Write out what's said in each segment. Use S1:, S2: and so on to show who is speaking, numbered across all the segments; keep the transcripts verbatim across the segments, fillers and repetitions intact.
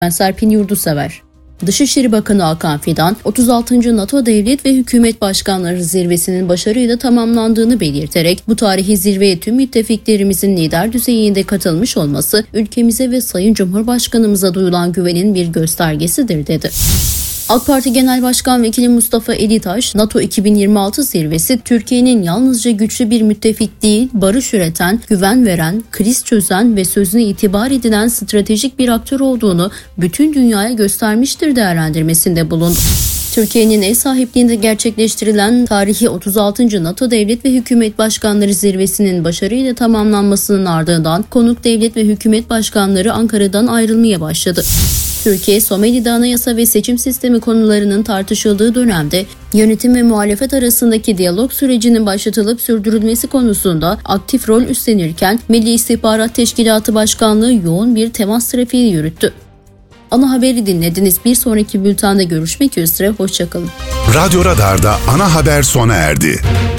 S1: Serpin Yurdusever. Dışişleri Bakanı Hakan Fidan, otuz altıncı NATO Devlet ve Hükümet Başkanları Zirvesi'nin başarıyla tamamlandığını belirterek bu tarihi zirveye tüm müttefiklerimizin lider düzeyinde katılmış olması ülkemize ve Sayın Cumhurbaşkanımıza duyulan güvenin bir göstergesidir dedi. AK Parti Genel Başkan Vekili Mustafa Elitaş, NATO iki bin yirmi altı zirvesi Türkiye'nin yalnızca güçlü bir müttefik değil, barış üreten, güven veren, kriz çözen ve sözüne itibar edilen stratejik bir aktör olduğunu bütün dünyaya göstermiştir değerlendirmesinde bulundu. Türkiye'nin ev sahipliğinde gerçekleştirilen tarihi otuz altıncı NATO Devlet ve Hükümet Başkanları Zirvesi'nin başarıyla tamamlanmasının ardından konuk devlet ve hükümet başkanları Ankara'dan ayrılmaya başladı. Türkiye, Somali'de anayasa ve seçim sistemi konularının tartışıldığı dönemde yönetim ve muhalefet arasındaki diyalog sürecinin başlatılıp sürdürülmesi konusunda aktif rol üstlenirken Milli İstihbarat Teşkilatı Başkanlığı yoğun bir temas trafiği yürüttü. Ana haberi dinlediniz. Bir sonraki bültende görüşmek üzere. Hoşçakalın.
S2: Radyo Radar'da ana haber sona erdi.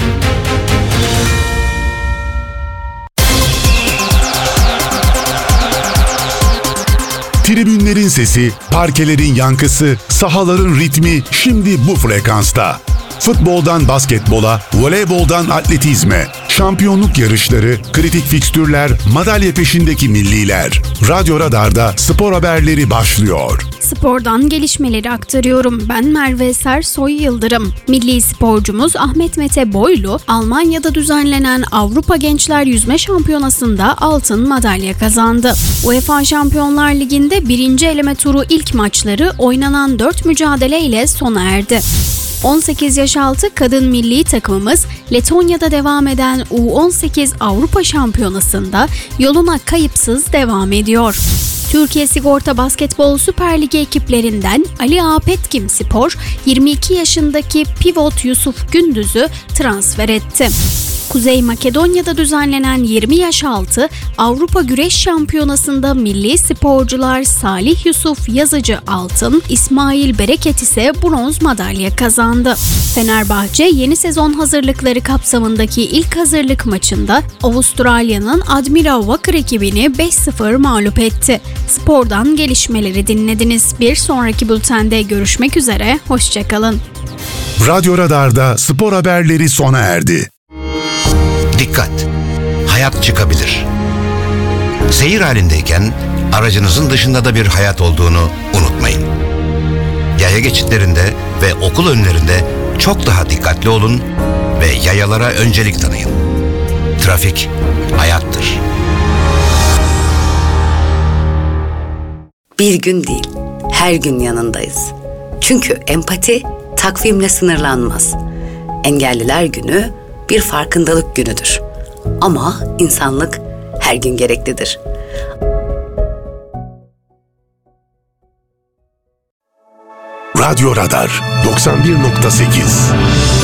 S2: Tribünlerin sesi, parkelerin yankısı, sahaların ritmi şimdi bu frekansta. Futboldan basketbola, voleyboldan atletizme, şampiyonluk yarışları, kritik fikstürler, madalya peşindeki milliler. Radyo Radar'da spor haberleri başlıyor.
S3: Spordan gelişmeleri aktarıyorum. Ben Merve Sersoy Yıldırım. Milli sporcumuz Ahmet Mete Boylu, Almanya'da düzenlenen Avrupa Gençler Yüzme Şampiyonası'nda altın madalya kazandı. UEFA Şampiyonlar Ligi'nde birinci eleme turu ilk maçları oynanan dört mücadele ile sona erdi. on sekiz yaş altı kadın milli takımımız Letonya'da devam eden U on sekiz Avrupa Şampiyonası'nda yoluna kayıpsız devam ediyor. Türkiye Sigorta Basketbol Süper Ligi ekiplerinden Ali Ağa Petkim Spor, yirmi iki yaşındaki pivot Yusuf Gündüz'ü transfer etti. Kuzey Makedonya'da düzenlenen yirmi yaş altı Avrupa Güreş Şampiyonası'nda milli sporcular Salih Yusuf Yazıcı altın, İsmail Bereket ise bronz madalya kazandı. Fenerbahçe yeni sezon hazırlıkları kapsamındaki ilk hazırlık maçında Avustralya'nın Admira Wacker ekibini beş sıfır mağlup etti. Spordan gelişmeleri dinlediniz. Bir sonraki bültende görüşmek üzere, hoşçakalın.
S2: Radyo Radar'da spor haberleri sona erdi.
S4: Dikkat! Hayat çıkabilir. Seyir halindeyken aracınızın dışında da bir hayat olduğunu unutmayın. Yaya geçitlerinde ve okul önlerinde çok daha dikkatli olun ve yayalara öncelik tanıyın. Trafik hayattır.
S5: Bir gün değil, her gün yanındayız. Çünkü empati takvimle sınırlanmaz. Engelliler Günü bir farkındalık günüdür. Ama insanlık her gün gereklidir.
S2: Radyo Radar doksan bir nokta sekiz